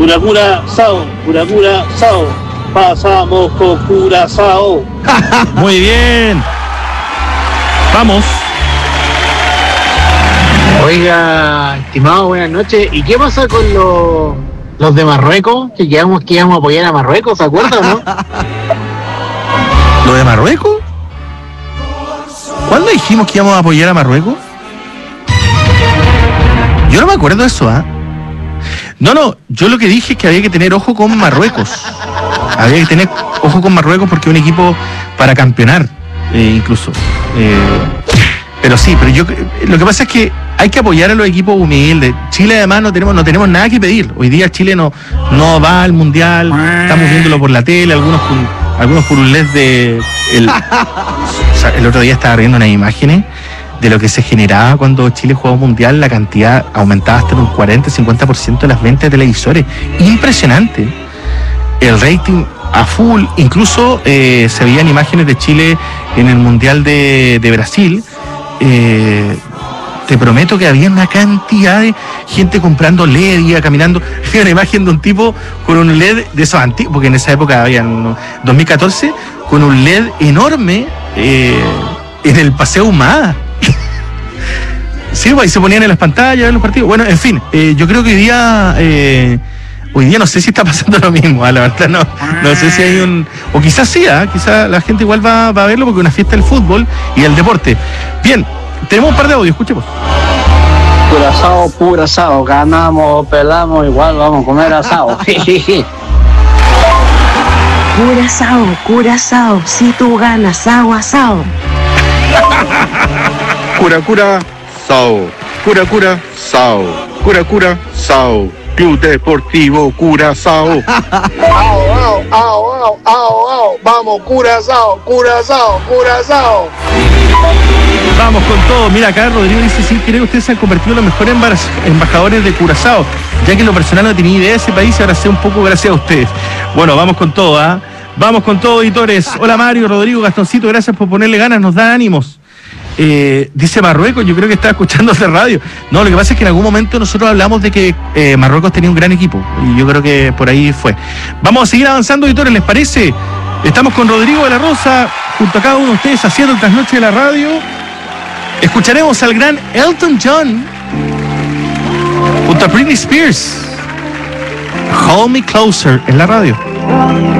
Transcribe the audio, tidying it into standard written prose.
Curazao. Pasamos con Curazao. Muy bien. Vamos. Oiga, estimado, buenas noches. ¿Y qué pasa con los de Marruecos? Que íbamos a apoyar a Marruecos, ¿se acuerdan, no? ¿Lo de Marruecos? ¿Cuándo dijimos que íbamos a apoyar a Marruecos? Yo no me acuerdo de eso, ¿ah? No, yo lo que dije es que había que tener ojo con Marruecos. Había que tener ojo con Marruecos porque es un equipo para campeonar, incluso. Pero sí, lo que pasa es que hay que apoyar a los equipos humildes. Chile además no tenemos nada que pedir. Hoy día Chile no va al Mundial, estamos viéndolo por la tele, algunos por un LED de... O sea, el otro día estaba viendo unas imágenes de lo que se generaba cuando Chile jugaba Mundial, la cantidad aumentaba hasta un 40-50% de las ventas de televisores. Impresionante. El rating a full, incluso se veían imágenes de Chile en el Mundial de Brasil. Te prometo que había una cantidad de gente comprando LED, iba caminando. Había una imagen de un tipo con un LED de esos antiguos, porque en esa época había, 2014, con un LED enorme en el Paseo Humada. Sí, pues ahí se ponían en las pantallas, en los partidos. Bueno, en fin, yo creo que hoy día no sé si está pasando lo mismo, la verdad no sé si hay un... O quizás sí, quizás la gente igual va a verlo porque es una fiesta del fútbol y del deporte. Bien, tenemos un par de audios, escuchemos. Puro asado, ganamos, pelamos, igual vamos a comer asado. Curazao, si tú ganas, asado. Curazao. Club Deportivo Curazao. Vamos, Curazao. Vamos con todo. Mira, acá Rodrigo dice, sí, creo que ustedes se han convertido en los mejores embajadores de Curazao, ya que en lo personal no tenía idea de ese país y ahora sé un poco gracias a ustedes. Bueno, vamos con todo, Vamos con todo, editores. Hola Mario, Rodrigo, Gastoncito, gracias por ponerle ganas, nos da ánimos. Dice Marruecos, yo creo que estaba escuchando de radio. No, lo que pasa es que en algún momento nosotros hablamos de que Marruecos tenía un gran equipo y yo creo que por ahí fue. Vamos a seguir avanzando, editores, ¿les parece? Estamos con Rodrigo de la Rosa, junto a cada uno de ustedes haciendo el trasnoche de la radio. Escucharemos al gran Elton John junto a Britney Spears. Hold Me Closer en la radio.